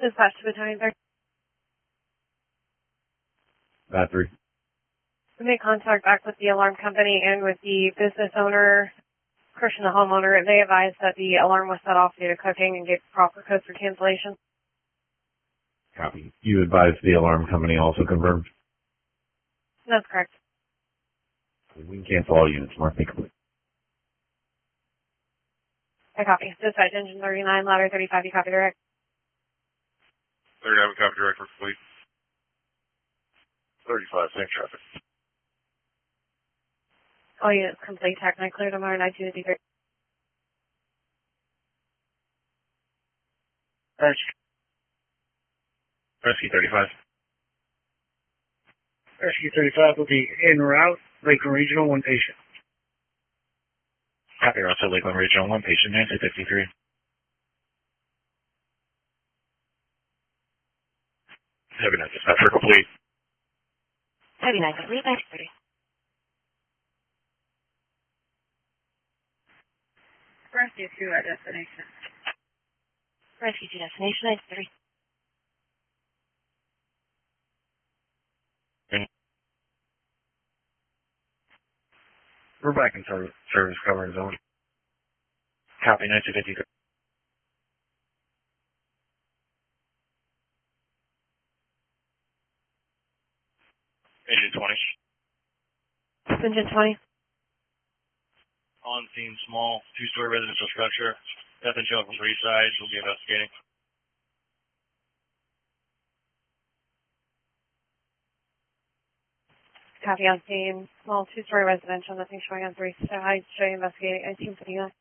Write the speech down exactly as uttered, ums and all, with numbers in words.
Dispatch to Battalion thirty. Bat three. We made contact back with the alarm company and with the business owner, Christian, the homeowner. They advised that the alarm was set off due to cooking and gave proper codes for cancellation. Copy. You advised the alarm company also confirmed? That's correct. We can cancel all units. Mark me complete. I copy. Dispatch engine thirty-nine, ladder thirty-five, you copy direct. thirty-nine, we copy direct for complete. thirty-five, same traffic. All units complete. Tac nine clear tomorrow night to the D three. Rescue. Rescue thirty-five. Rescue thirty-five will be en route, Lakeland Regional, one patient. Copy, also Lakeland Regional, one patient, Nancy fifty-three. Heavy nine, dispatch for complete. Heavy nine complete, Nancy thirty. Rescue two at destination. Rescue to destination, Nancy thirty. We're back in service, service covering zone. Copy, Nancy fifty-three. Engine twenty. Engine twenty. On scene, small, two-story residential structure. Nothing showing from three sides. We'll be investigating. Copy on scene. Small two-story residential, nothing showing on three sides. Show you investigating. I team fifty-nine.